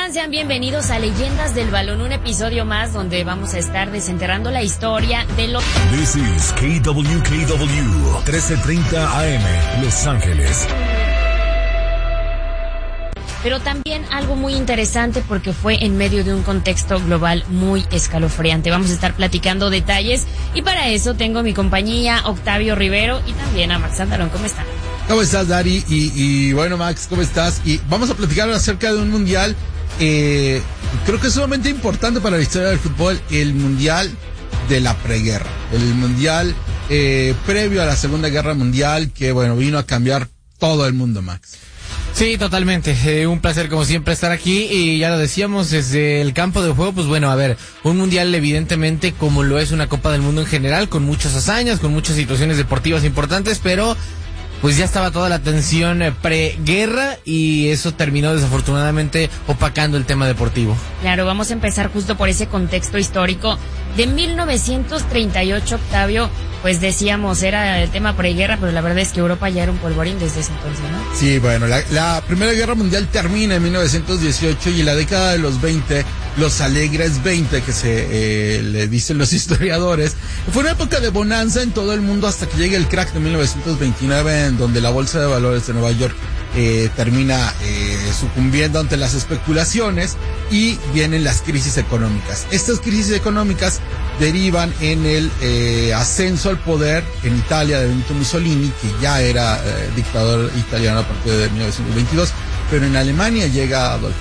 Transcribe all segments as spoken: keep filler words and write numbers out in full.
están? Sean bienvenidos a Leyendas del Balón, un episodio más donde vamos a estar desenterrando la historia de los... This is K W K W, trece treinta A M, Los Ángeles. Pero también algo muy interesante porque fue en medio de un contexto global muy escalofriante. Vamos a estar platicando detalles y para eso tengo a mi compañía Octavio Rivero y también a Max Andalón. ¿Cómo están? ¿Cómo estás, Dari? Y, y bueno, Max, ¿cómo estás? Y vamos a platicar acerca de un mundial, eh, creo que es sumamente importante para la historia del fútbol, el mundial de la preguerra, el mundial eh, previo a la Segunda Guerra Mundial, que bueno, vino a cambiar todo el mundo, Max. Sí, totalmente, eh, un placer como siempre estar aquí y ya lo decíamos desde el campo de juego, pues bueno, a ver, un mundial evidentemente como lo es una Copa del Mundo en general, con muchas hazañas, con muchas situaciones deportivas importantes, pero pues ya estaba toda la tensión eh, preguerra y eso terminó desafortunadamente opacando el tema deportivo. Claro, vamos a empezar justo por ese contexto histórico de mil novecientos treinta y ocho, Octavio. Pues decíamos, era el tema preguerra, pero la verdad es que Europa ya era un polvorín desde ese entonces, ¿no? Sí, bueno, la, la Primera Guerra Mundial termina en mil novecientos dieciocho y en la década de los veinte, los alegres veinte, que se eh, le dicen los historiadores, fue una época de bonanza en todo el mundo hasta que llega el crack de mil novecientos veintinueve, en donde la Bolsa de Valores de Nueva York eh, termina eh, sucumbiendo ante las especulaciones y vienen las crisis económicas. Estas crisis económicas derivan en el eh, ascenso al poder en Italia de Benito Mussolini, que ya era eh, dictador italiano a partir de mil novecientos veintidós, pero en Alemania llega Adolf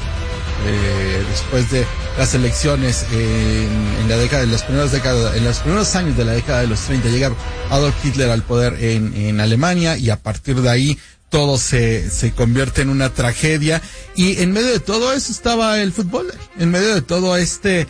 eh, después de las elecciones eh, en, en la década, en las primeras décadas, en los primeros años de la década de los treinta, llega Adolf Hitler al poder en, en Alemania y a partir de ahí todo se, se convierte en una tragedia y en medio de todo eso estaba el fútbol, en medio de todo este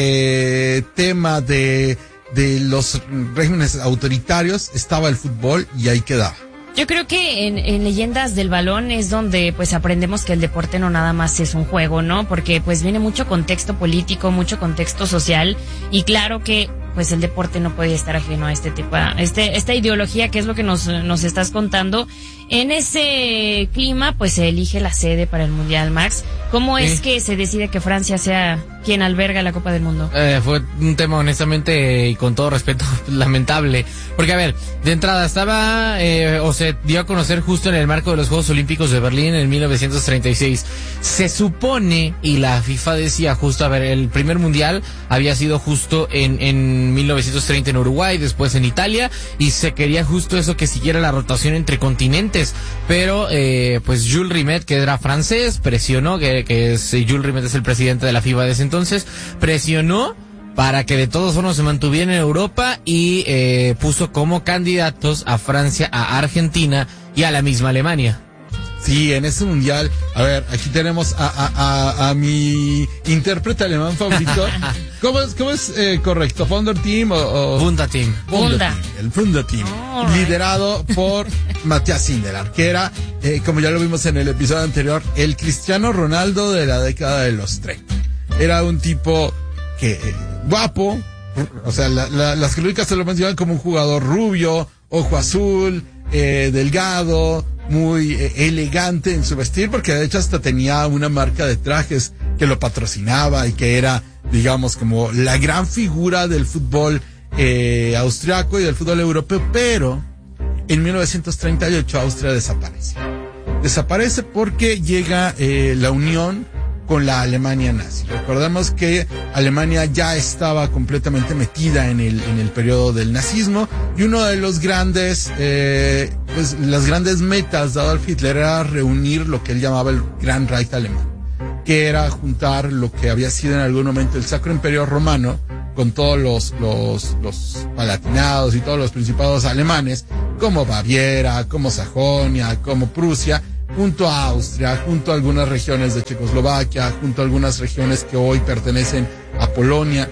eh, tema de, de los regímenes autoritarios estaba el fútbol y ahí quedaba. Yo creo que en, en Leyendas del Balón es donde pues aprendemos que el deporte no nada más es un juego, ¿no? Porque pues viene mucho contexto político, mucho contexto social y claro que pues el deporte no puede estar ajeno a este tipo, a este, esta ideología que es lo que nos, nos estás contando. En ese clima, pues se elige la sede para el Mundial, Max. ¿Cómo es sí. que se decide que Francia sea quien alberga la Copa del Mundo? Eh, fue un tema honestamente y con todo respeto lamentable. Porque a ver, de entrada estaba, eh, o se dio a conocer justo en el marco de los Juegos Olímpicos de Berlín en mil novecientos treinta y seis. Se supone, y la FIFA decía justo, a ver, el primer Mundial había sido justo en, en mil novecientos treinta en Uruguay, después en Italia, y se quería justo eso, que siguiera la rotación entre continentes. Pero, eh, pues Jules Rimet, que era francés, presionó, que, que es, Jules Rimet es el presidente de la FIFA de ese entonces, presionó para que de todos modos se mantuviera en Europa y eh, puso como candidatos a Francia, a Argentina y a la misma Alemania. Sí, en este mundial, a ver, aquí tenemos a, a, a, a mi intérprete alemán favorito. ¿Cómo es, cómo es eh, correcto? ¿Founder Team o...? o... Funda Team. Funda Team, el Funda Team. Oh, liderado por Matthias Sindelar, que era, eh, como ya lo vimos en el episodio anterior, el Cristiano Ronaldo de la década de los treinta. Era un tipo que, eh, guapo, o sea, la, la, las críticas se lo mencionan como un jugador rubio, ojo azul, eh, delgado, muy eh, elegante en su vestir, porque de hecho hasta tenía una marca de trajes que lo patrocinaba y que era, digamos, como la gran figura del fútbol eh, austriaco y del fútbol europeo, pero en mil novecientos treinta y ocho Austria desaparece. Desaparece porque llega eh, la unión con la Alemania nazi. Recordemos que Alemania ya estaba completamente metida en el en el periodo del nazismo y uno de los grandes eh, pues las grandes metas de Adolf Hitler era reunir lo que él llamaba el Gran Reich alemán, que era juntar lo que había sido en algún momento el Sacro Imperio Romano con todos los los los palatinados y todos los principados alemanes, como Baviera, como Sajonia, como Prusia, junto a Austria, junto a algunas regiones de Checoslovaquia, junto a algunas regiones que hoy pertenecen a Polonia.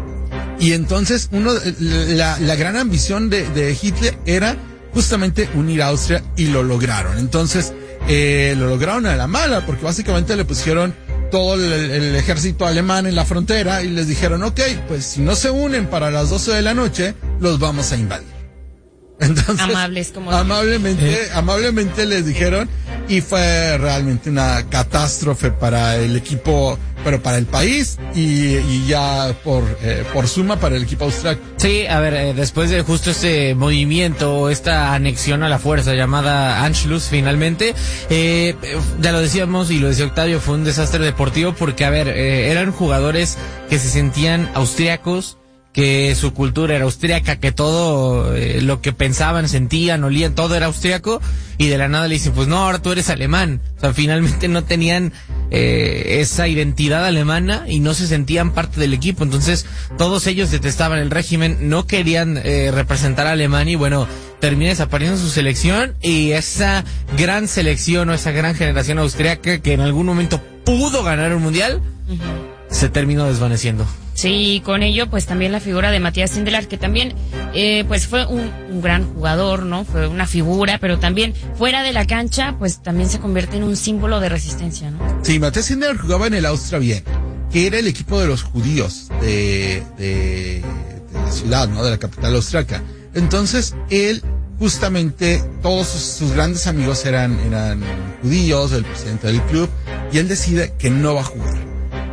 Y entonces uno, la, la gran ambición de, de Hitler era justamente unir a Austria y lo lograron. Entonces, eh, lo lograron a la mala, porque básicamente le pusieron todo el, el ejército alemán en la frontera y les dijeron, ok, pues si no se unen para las doce de la noche, los vamos a invadir. Entonces, amables como amablemente, eh. amablemente les dijeron, y fue realmente una catástrofe para el equipo, pero para el país y, y ya por eh, por suma para el equipo austriaco. Sí, a ver, eh, después de justo este movimiento, esta anexión a la fuerza llamada Anschluss finalmente, eh, ya lo decíamos y lo decía Octavio, fue un desastre deportivo porque, a ver, eh, eran jugadores que se sentían austriacos, que su cultura era austríaca, que todo eh, lo que pensaban, sentían, olían, todo era austríaco, y de la nada le dicen, pues no, ahora tú eres alemán. O sea, finalmente no tenían eh, esa identidad alemana y no se sentían parte del equipo. Entonces, todos ellos detestaban el régimen, no querían eh, representar a Alemania y bueno, termina desapareciendo su selección y esa gran selección o esa gran generación austríaca que en algún momento pudo ganar un mundial, uh-huh, se terminó desvaneciendo. Sí, con ello pues también la figura de Matías Sindelar, que también eh, pues fue un, un gran jugador, ¿no? Fue una figura, pero también fuera de la cancha pues también se convierte en un símbolo de resistencia, ¿no? Sí, Matías Sindelar jugaba en el Austria Viena, que era el equipo de los judíos de, de, de la ciudad, ¿no? De la capital austriaca. Entonces él, justamente todos sus, sus grandes amigos eran, eran judíos, el presidente del club, y él decide que no va a jugar.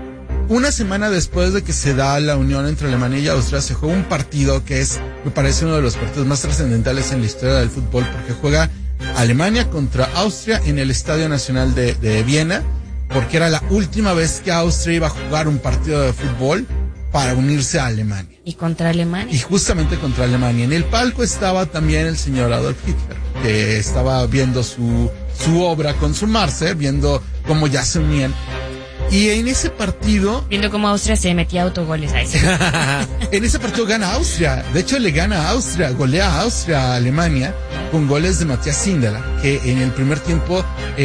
Una semana después de que se da la unión entre Alemania y Austria, se juega un partido que es, me parece, uno de los partidos más trascendentales en la historia del fútbol, porque juega Alemania contra Austria en el Estadio Nacional de, de Viena, porque era la última vez que Austria iba a jugar un partido de fútbol para unirse a Alemania. ¿Y contra Alemania? Y justamente contra Alemania. En el palco estaba también el señor Adolf Hitler, que estaba viendo su, su obra consumarse, viendo cómo ya se unían. Y en ese partido... Viendo cómo Austria se metía autogoles ahí. En ese partido gana Austria. De hecho, le gana a Austria, golea a Austria a Alemania con goles de Matías Sindelar, que en el primer tiempo,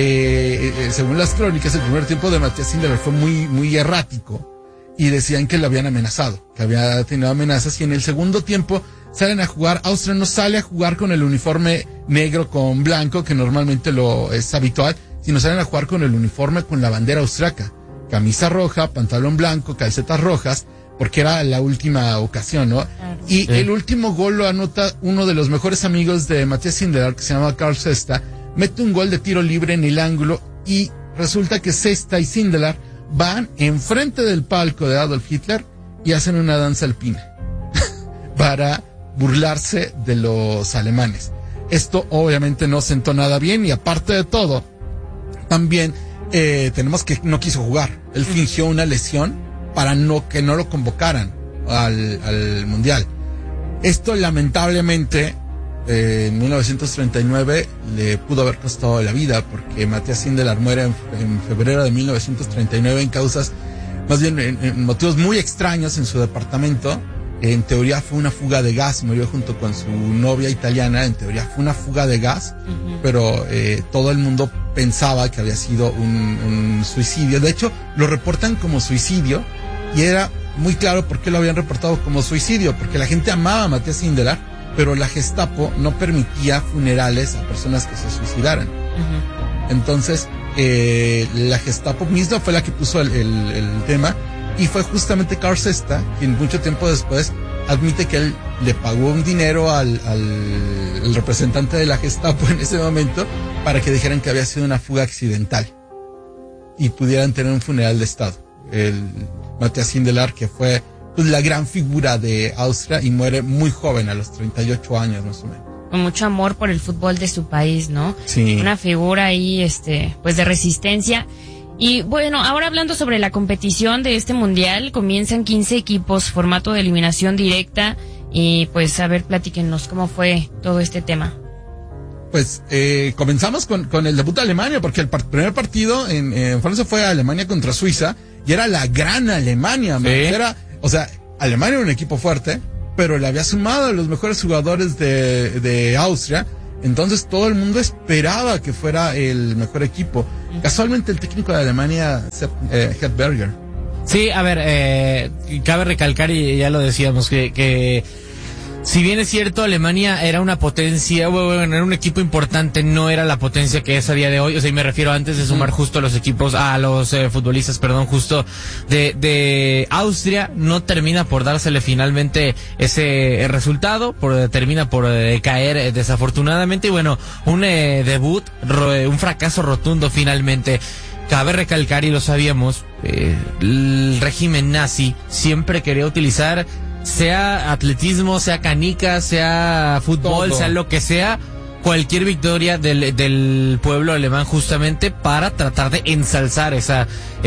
eh, eh, según las crónicas, el primer tiempo de Matías Sindelar fue muy, muy errático. Y decían que lo habían amenazado, que había tenido amenazas. Y en el segundo tiempo salen a jugar. Austria no sale a jugar con el uniforme negro con blanco, que normalmente lo es habitual, sino salen a jugar con el uniforme con la bandera austriaca. Camisa roja, pantalón blanco, calcetas rojas, porque era la última ocasión, ¿no? Claro. Y sí, el último gol lo anota uno de los mejores amigos de Matías Sindelar, que se llama Karl Sesta, mete un gol de tiro libre en el ángulo y resulta que Sesta y Sindelar van enfrente del palco de Adolf Hitler y hacen una danza alpina para burlarse de los alemanes. Esto obviamente no sentó nada bien y aparte de todo, también Eh, tenemos que no quiso jugar. Él fingió una lesión para no que no lo convocaran al, al mundial. Esto lamentablemente eh, en mil novecientos treinta y nueve le pudo haber costado la vida, porque Matías Sindelar muere en, en febrero de mil novecientos treinta y nueve en causas, más bien en, en motivos muy extraños en su departamento. En teoría fue una fuga de gas, murió junto con su novia italiana, en teoría fue una fuga de gas, uh-huh, pero eh, todo el mundo pensaba que había sido un, un suicidio. De hecho, lo reportan como suicidio y era muy claro por qué lo habían reportado como suicidio, porque la gente amaba a Matías Sindelar, pero la Gestapo no permitía funerales a personas que se suicidaran. Uh-huh. Entonces, eh, la Gestapo misma fue la que puso el, el, el tema. Y fue justamente Karl Sesta quien mucho tiempo después admite que él le pagó un dinero al, al, al representante de la Gestapo en ese momento para que dijeran que había sido una fuga accidental y pudieran tener un funeral de Estado. El Matías Sindelar, que fue pues, la gran figura de Austria y muere muy joven, a los treinta y ocho años más o menos. Con mucho amor por el fútbol de su país, ¿no? Sí. Una figura ahí, este, pues de resistencia. Y bueno, ahora hablando sobre la competición de este mundial, comienzan quince equipos, formato de eliminación directa, y pues a ver, platíquenos cómo fue todo este tema. Pues eh, comenzamos con, con el debut de Alemania, porque el par- primer partido en, en Francia fue Alemania contra Suiza, y era la gran Alemania, ¿sí? Era, o sea, Alemania era un equipo fuerte, pero le había sumado a los mejores jugadores de, de Austria. Entonces todo el mundo esperaba que fuera el mejor equipo. Casualmente el técnico de Alemania, Sepp eh, Herberger. Sí, a ver, eh, cabe recalcar y ya lo decíamos que, que si bien es cierto, Alemania era una potencia, bueno, era un equipo importante, no era la potencia que es a día de hoy. O sea, y me refiero antes de sumar justo a los equipos, a los eh, futbolistas, perdón, justo de, de Austria, no termina por dársele finalmente ese eh, resultado, por, termina por eh, caer eh, desafortunadamente. Y bueno, un eh, debut, ro, un fracaso rotundo finalmente. Cabe recalcar, y lo sabíamos, eh, el régimen nazi siempre quería utilizar, sea atletismo, sea canica, sea fútbol, todo, sea lo que sea, cualquier victoria del, del pueblo alemán justamente para tratar de ensalzar esa,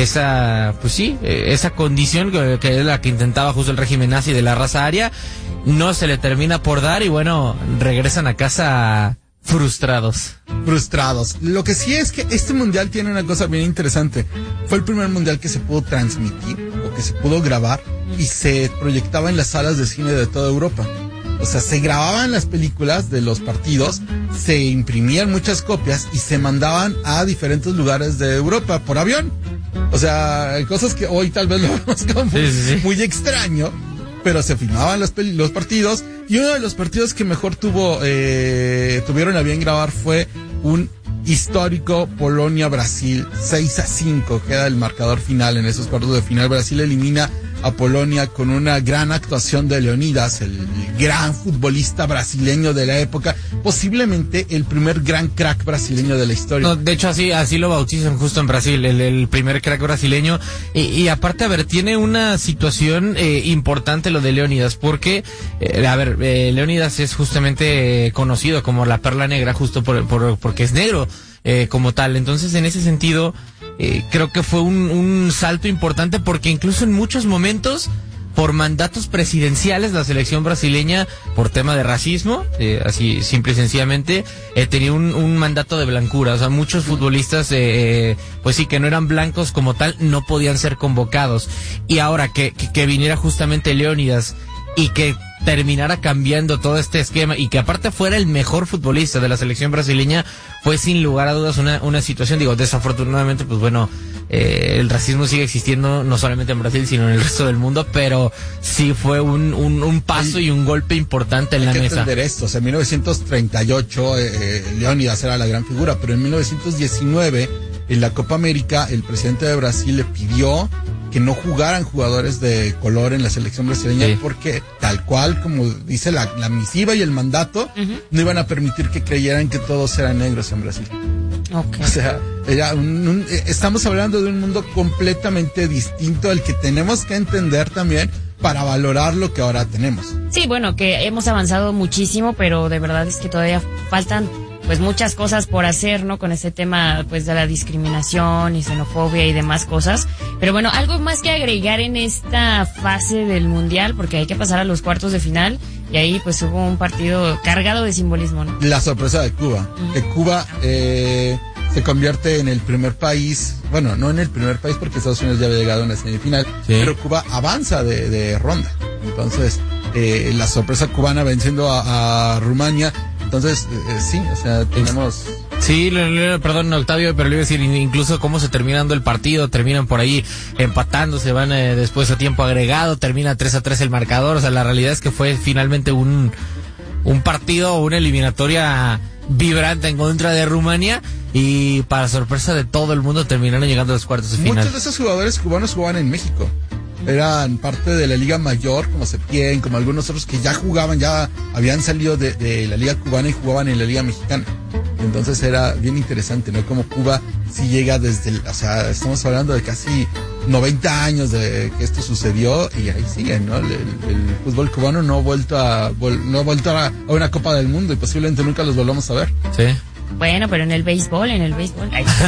esa, pues sí, esa condición que, que es la que intentaba justo el régimen nazi de la raza aria. No se le termina por dar y bueno, regresan a casa frustrados. Frustrados. Lo que sí es que este mundial tiene una cosa bien interesante. Fue el primer mundial que se pudo transmitir o que se pudo grabar y se proyectaba en las salas de cine de toda Europa. O sea, se grababan las películas de los partidos, se imprimían muchas copias y se mandaban a diferentes lugares de Europa por avión. O sea, cosas que hoy tal vez lo vemos como sí, sí, sí. muy extraño, pero se filmaban los, los partidos. Y uno de los partidos que mejor tuvo eh, tuvieron a bien grabar fue un histórico Polonia-Brasil, seis a cinco, queda el marcador final en esos cuartos de final. Brasil elimina a Polonia con una gran actuación de Leonidas, el, el gran futbolista brasileño de la época, posiblemente el primer gran crack brasileño de la historia. No, de hecho así así lo bautizan justo en Brasil, el, el primer crack brasileño. Y, y aparte, a ver, tiene una situación eh, importante lo de Leonidas, porque, eh, a ver, eh, Leonidas es justamente eh, conocido como la perla negra justo por, por porque es negro eh, como tal. Entonces, en ese sentido, Eh, creo que fue un, un salto importante, porque incluso en muchos momentos, por mandatos presidenciales, la selección brasileña, por tema de racismo, eh, así simple y sencillamente, eh, tenía un, un mandato de blancura. O sea, muchos futbolistas, eh, eh, pues sí, que no eran blancos como tal, no podían ser convocados. Y ahora que, que, que viniera justamente Leónidas y que terminara cambiando todo este esquema y que aparte fuera el mejor futbolista de la selección brasileña, fue sin lugar a dudas una, una situación, digo, desafortunadamente, pues bueno, eh, el racismo sigue existiendo no solamente en Brasil, sino en el resto del mundo, pero sí fue un, un, un paso y un golpe importante en Hay la que mesa. Entender esto, o sea, en mil novecientos treinta y ocho eh, Leónidas era la gran figura, pero en mil novecientos diecinueve, en la Copa América, el presidente de Brasil le pidió que no jugaran jugadores de color en la selección brasileña, sí, porque tal cual como dice la, la misiva y el mandato, uh-huh, no iban a permitir que creyeran que todos eran negros en Brasil. Okay. O sea, era un, un, estamos hablando de un mundo completamente distinto al que tenemos que entender también para valorar lo que ahora tenemos. Sí, bueno, que hemos avanzado muchísimo, pero de verdad es que todavía faltan pues muchas cosas por hacer, ¿no? Con ese tema pues de la discriminación y xenofobia y demás cosas. Pero bueno, algo más que agregar en esta fase del mundial, porque hay que pasar a los cuartos de final y ahí pues hubo un partido cargado de simbolismo, ¿no? La sorpresa de Cuba, uh-huh, que Cuba eh, se convierte en el primer país, bueno, no en el primer país porque Estados Unidos ya había llegado a una semifinal, sí, pero Cuba avanza de, de ronda. Entonces, eh, la sorpresa cubana venciendo a, a Rumania. Entonces, eh, sí, o sea, tenemos... Sí, le, le, perdón, Octavio, pero le iba a decir incluso cómo se termina dando el partido, terminan por ahí empatando, se van eh, después a tiempo agregado, termina tres a tres el marcador. O sea, la realidad es que fue finalmente un, un partido, una eliminatoria vibrante en contra de Rumania, y para sorpresa de todo el mundo terminaron llegando a los cuartos de final. Muchos de esos jugadores cubanos jugaban en México. Eran parte de la Liga Mayor, como Septién, como algunos otros que ya jugaban, ya habían salido de, de la Liga Cubana y jugaban en la Liga Mexicana. Entonces era bien interesante, ¿no? Como Cuba sí llega desde, el, o sea, estamos hablando de casi noventa años de que esto sucedió y ahí siguen, ¿no? El, el, el fútbol cubano no ha vuelto a, no ha vuelto a, a una Copa del Mundo y posiblemente nunca los volvamos a ver. Sí. Bueno, pero en el béisbol, en el béisbol.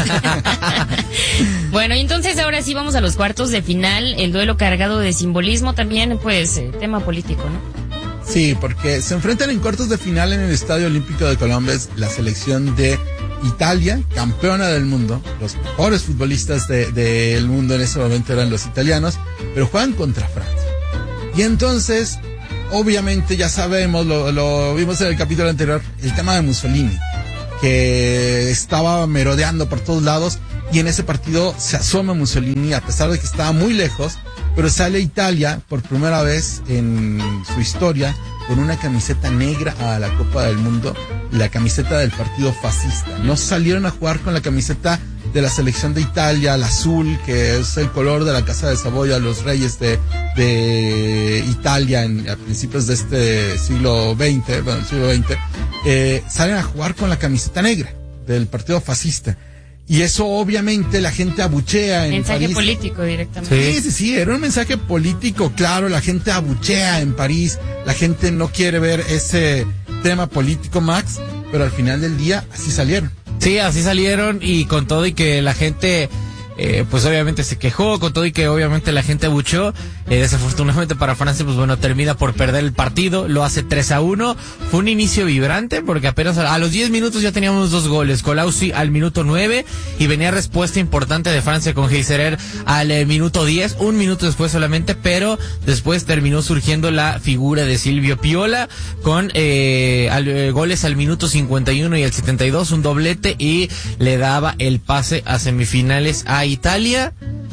Bueno, y entonces ahora sí vamos a los cuartos de final, el duelo cargado de simbolismo también, pues, eh, tema político, ¿no? Sí, porque se enfrentan en cuartos de final en el Estadio Olímpico de Colombia la selección de Italia, campeona del mundo. Los mejores futbolistas de, del mundo en ese momento eran los italianos, pero juegan contra Francia. Y entonces, obviamente ya sabemos, lo, lo vimos en el capítulo anterior, el tema de Mussolini, que estaba merodeando por todos lados, y en ese partido se asoma Mussolini, a pesar de que estaba muy lejos, pero sale Italia por primera vez en su historia con una camiseta negra a la Copa del Mundo, la camiseta del partido fascista. No salieron a jugar con la camiseta de la selección de Italia, el azul, que es el color de la Casa de Saboya, los reyes de, de Italia en, a principios de este siglo veinte, bueno, el siglo veinte, eh, salen a jugar con la camiseta negra del partido fascista. Y eso obviamente la gente abuchea en mensaje París. político directamente. Sí, sí, sí, era un mensaje político, claro, la gente abuchea en París, la gente no quiere ver ese tema político, Max, pero al final del día así salieron. Sí, así salieron y con todo y que la gente, eh, pues obviamente se quejó, con todo y que obviamente la gente abuchó, eh, desafortunadamente para Francia, pues bueno, termina por perder el partido, lo hace tres a uno, fue un inicio vibrante porque apenas a, a los diez minutos ya teníamos dos goles, Colousi al minuto nueve y venía respuesta importante de Francia con Heiserer al eh, minuto diez, un minuto después solamente, pero después terminó surgiendo la figura de Silvio Piola con eh, al, eh, goles al minuto cincuenta y uno y al setenta y dos, un doblete y le daba el pase a semifinales a Italia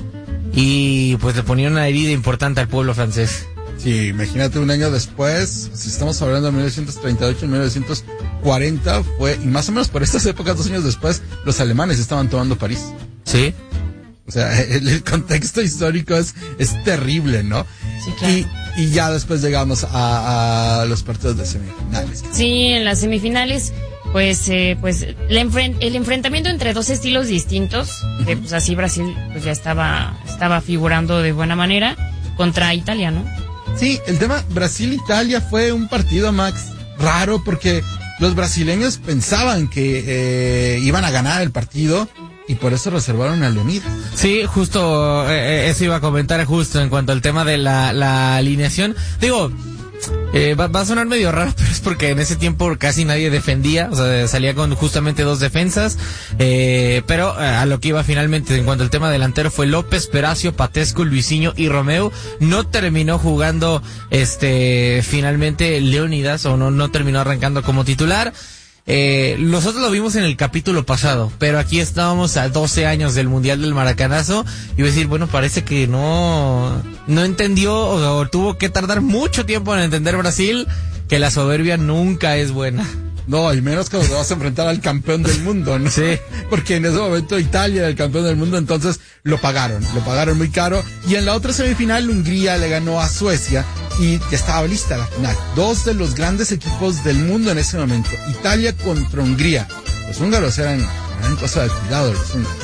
y pues le ponía una herida importante al pueblo francés. Sí, imagínate un año después, si estamos hablando de mil novecientos treinta y ocho, mil novecientos cuarenta, fue, y más o menos por estas épocas, dos años después, los alemanes estaban tomando París. Sí. O sea, el, el contexto histórico es, es terrible, ¿no? Sí, claro. Y, y ya después llegamos a, a los partidos de semifinales. Sí, en las semifinales, pues, eh, pues el, enfren- el enfrentamiento entre dos estilos distintos, uh-huh. que pues así Brasil pues ya estaba, estaba figurando de buena manera contra Italia, ¿no? Sí, el tema Brasil-Italia fue un partido, Max, raro porque los brasileños pensaban que eh, iban a ganar el partido y por eso reservaron a Leonidas. Sí, justo eh, eso iba a comentar justo en cuanto al tema de la, la alineación. Digo, eh, va, va a sonar medio raro, pero es porque en ese tiempo casi nadie defendía, o sea, salía con justamente dos defensas, eh, pero eh, a lo que iba finalmente en cuanto al tema delantero fue López, Peracio, Patescu, Luisinho y Romeu. No terminó jugando este finalmente Leonidas, o no, no terminó arrancando como titular. Eh, nosotros lo vimos en el capítulo pasado, pero aquí estábamos a doce años del Mundial del Maracanazo y voy a decir, bueno, parece que no no entendió o, o tuvo que tardar mucho tiempo en entender Brasil que la soberbia nunca es buena. No, y menos cuando te vas a enfrentar al campeón del mundo, ¿no? Sí. Porque en ese momento Italia era el campeón del mundo, entonces lo pagaron, lo pagaron muy caro. Y en la otra semifinal, Hungría le ganó a Suecia y ya estaba lista la final. Dos de los grandes equipos del mundo en ese momento, Italia contra Hungría. Los húngaros eran, eran cosa de cuidado, los húngaros.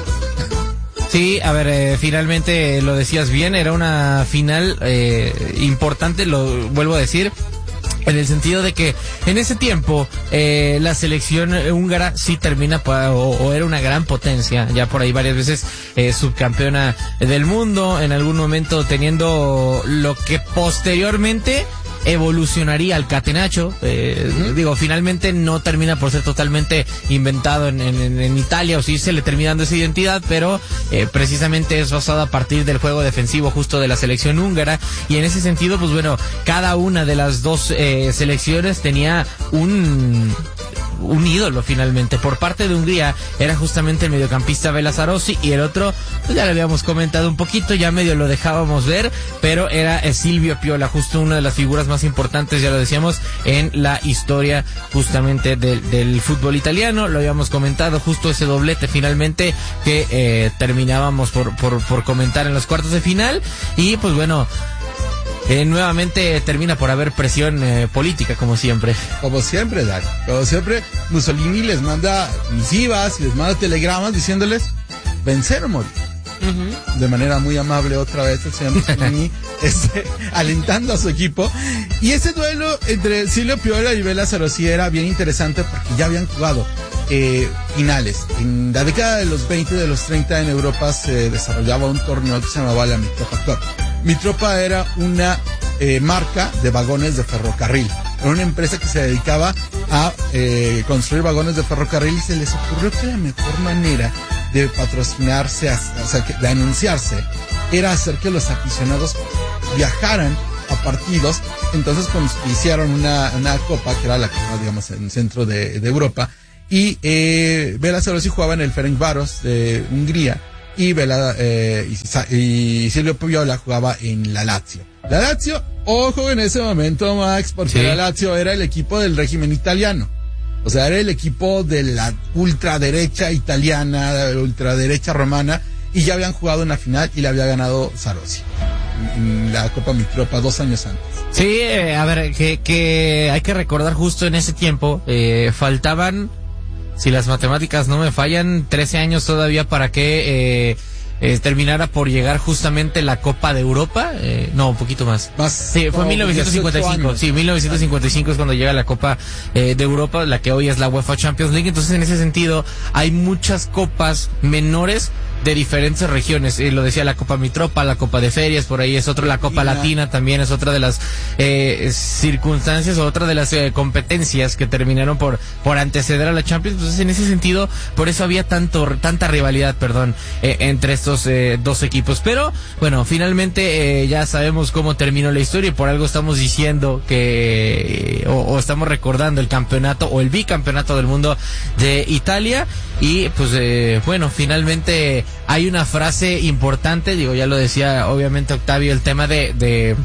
Sí, a ver, eh, finalmente lo decías bien, era una final eh, importante, lo vuelvo a decir. En el sentido de que en ese tiempo eh, la selección húngara sí termina pa, o, o era una gran potencia, ya por ahí varias veces eh, subcampeona del mundo, en algún momento teniendo lo que posteriormente evolucionaría al catenaccio, eh, uh-huh. digo, finalmente no termina por ser totalmente inventado en, en, en Italia, o sí se le termina dando esa identidad, pero eh, precisamente es basado a partir del juego defensivo justo de la selección húngara, y en ese sentido, pues bueno, cada una de las dos eh, selecciones tenía un un ídolo finalmente. Por parte de Hungría era justamente el mediocampista Bela Sarossi, y el otro, pues ya le habíamos comentado un poquito, ya medio lo dejábamos ver, pero era eh, Silvio Piola, justo una de las figuras más importantes, ya lo decíamos, en la historia justamente del, del fútbol italiano. Lo habíamos comentado, justo ese doblete finalmente que eh, terminábamos por, por, por comentar en los cuartos de final, y pues bueno, Eh, nuevamente termina por haber presión eh, política, como siempre. Como siempre, Dani. Como siempre, Mussolini les manda misivas y les manda telegramas diciéndoles vencer o morir. Uh-huh. De manera muy amable otra vez el señor Mussolini este, alentando a su equipo. Y ese duelo entre Silvio Piola y Bela Sarossi era bien interesante porque ya habían jugado eh, finales. En la década de los veinte, de los treinta, en Europa se desarrollaba un torneo que se llamaba la Mitropa Cup. Mitropa era una eh, marca de vagones de ferrocarril. Era una empresa que se dedicaba a eh, construir vagones de ferrocarril, y se les ocurrió que la mejor manera de patrocinarse, o sea, de anunciarse, era hacer que los aficionados viajaran a partidos. Entonces hicieron una, una copa, que era la copa, digamos, en el centro de, de Europa, y eh, Bela Sarossi jugaba en el Ferencváros de Hungría, y, Vela, eh, y, y Silvio Piola jugaba en la Lazio. La Lazio, ojo en ese momento, Max, porque sí. La Lazio era el equipo del régimen italiano. O sea, era el equipo de la ultraderecha italiana, de la ultraderecha romana, y ya habían jugado una final y la había ganado Sarossi en, en la Copa Mitropa dos años antes. Sí, eh, a ver, que, que hay que recordar justo en ese tiempo, eh, faltaban, si las matemáticas no me fallan, trece años todavía para que eh, eh, terminara por llegar justamente la Copa de Europa, eh, no, un poquito más. Más sí, fue en mil novecientos cincuenta y cinco, sí, mil novecientos cincuenta y cinco es cuando llega la Copa eh, de Europa, la que hoy es la UEFA Champions League. Entonces, en ese sentido, hay muchas copas menores de diferentes regiones, eh, lo decía la Copa Mitropa, la Copa de Ferias, por ahí es otra, la Copa Latina también es otra de las eh, circunstancias o otra de las eh, competencias que terminaron por por anteceder a la Champions. Entonces, en ese sentido, por eso había tanto tanta rivalidad, perdón, eh, entre estos eh, dos equipos. Pero bueno, finalmente eh, ya sabemos cómo terminó la historia y por algo estamos diciendo que eh, o, o estamos recordando el campeonato o el bicampeonato del mundo de Italia. Y pues eh, bueno, finalmente hay una frase importante, digo, ya lo decía obviamente Octavio, el tema de, de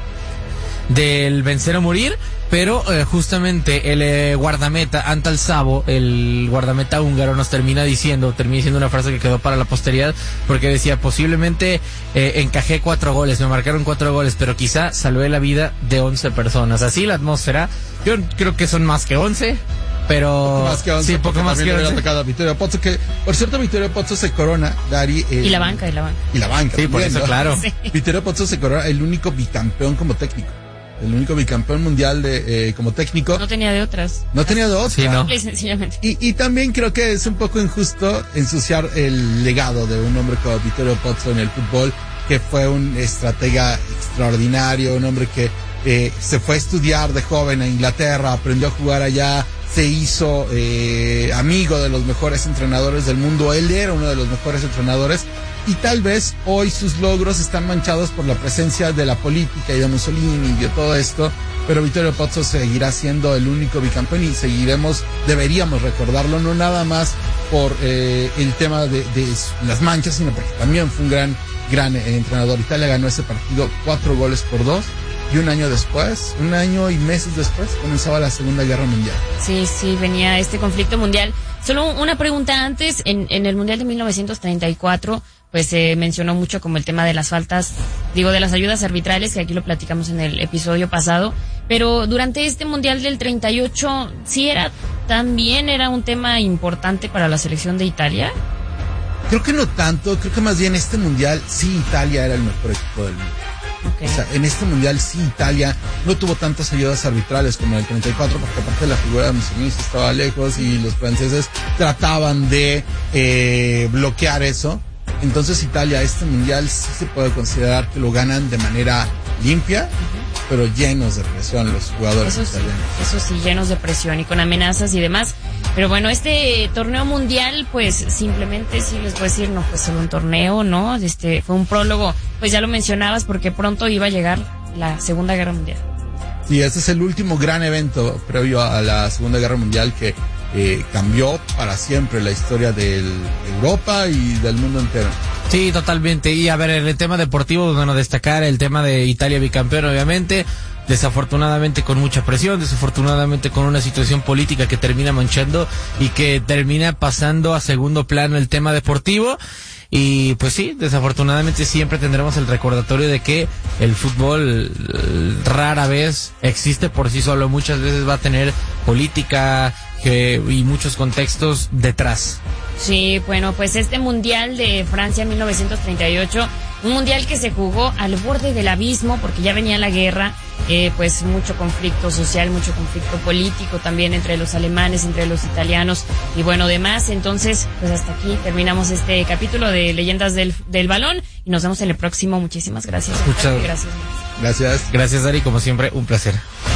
del vencer o morir, pero eh, justamente el eh, guardameta Antal Sabo, el guardameta húngaro, nos termina diciendo, termina diciendo una frase que quedó para la posteridad, porque decía, posiblemente eh, encajé cuatro goles, me marcaron cuatro goles, pero quizá salvé la vida de once personas. Así la atmósfera, yo creo que son más que once. Pero poco más que once, sí, poco más que once. Atacado a Vittorio Pozzo, que por cierto Vittorio Pozzo se corona, Dari, eh, y la banca, y la banca. Y la banca. Sí, también, por eso, ¿no? Claro. Sí. Vittorio Pozzo se corona el único bicampeón como técnico. El único bicampeón mundial de eh, como técnico. No tenía de otras. No tenía de otras. Sí, no. Sencillamente. Y, y también creo que es un poco injusto ensuciar el legado de un hombre como Vittorio Pozzo en el fútbol, que fue un estratega extraordinario, un hombre que eh, se fue a estudiar de joven a Inglaterra, aprendió a jugar allá, se hizo eh, amigo de los mejores entrenadores del mundo. Él era uno de los mejores entrenadores y tal vez hoy sus logros están manchados por la presencia de la política y de Mussolini y de todo esto, pero Vittorio Pozzo seguirá siendo el único bicampeón y seguiremos, deberíamos recordarlo, no nada más por eh, el tema de, de las manchas, sino porque también fue un gran, gran eh, entrenador. Italia ganó ese partido cuatro goles por dos. Y un año después, un año y meses después, comenzaba la Segunda Guerra Mundial. Sí, sí, venía este conflicto mundial. Solo una pregunta antes, en, en el Mundial de mil novecientos treinta y cuatro, pues se eh, mencionó mucho como el tema de las faltas, digo, de las ayudas arbitrales, que aquí lo platicamos en el episodio pasado, pero durante este Mundial del treinta y ocho, ¿sí era, también era un tema importante para la selección de Italia? Creo que no tanto, creo que más bien este Mundial, sí, Italia era el mejor equipo del mundo. Okay. O sea, en este mundial sí Italia no tuvo tantas ayudas arbitrales como en el treinta y cuatro, porque aparte la figura de Mussolini estaba lejos y los franceses trataban de eh, bloquear eso. Entonces Italia, este mundial sí se puede considerar que lo ganan de manera limpia, uh-huh, pero llenos de presión los jugadores eso italianos. Sí, eso sí, llenos de presión y con amenazas y demás. Pero bueno, este torneo mundial, pues simplemente sí les puedo decir, no fue solo un torneo, ¿no? Este fue un prólogo, pues ya lo mencionabas, porque pronto iba a llegar la Segunda Guerra Mundial. Sí, este es el último gran evento previo a la Segunda Guerra Mundial que eh, cambió para siempre la historia de Europa y del mundo entero. Sí, totalmente. Y a ver, en el tema deportivo, bueno, destacar el tema de Italia bicampeón, obviamente. Desafortunadamente con mucha presión, desafortunadamente con una situación política que termina manchando y que termina pasando a segundo plano el tema deportivo. Y pues sí, desafortunadamente siempre tendremos el recordatorio de que el fútbol rara vez existe por sí solo, muchas veces va a tener política que, y muchos contextos detrás. Sí, bueno, pues este Mundial de Francia mil novecientos treinta y ocho, un mundial que se jugó al borde del abismo porque ya venía la guerra, eh, pues mucho conflicto social, mucho conflicto político también entre los alemanes, entre los italianos y bueno, demás. Entonces, pues hasta aquí terminamos este capítulo de Leyendas del, del Balón y nos vemos en el próximo. Muchísimas gracias. Muchas gracias. Gracias. Gracias, Dari, como siempre, un placer.